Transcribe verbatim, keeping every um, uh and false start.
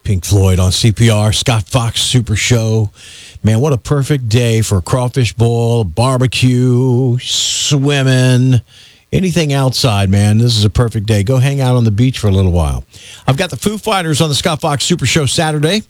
Pink Floyd on C P R, Scott Fox Super Show. Man, what a perfect day for a crawfish boil, barbecue, swimming, anything outside, man. This is a perfect day. Go hang out on the beach for a little while. I've got the Foo Fighters on the Scott Fox Super Show Saturday.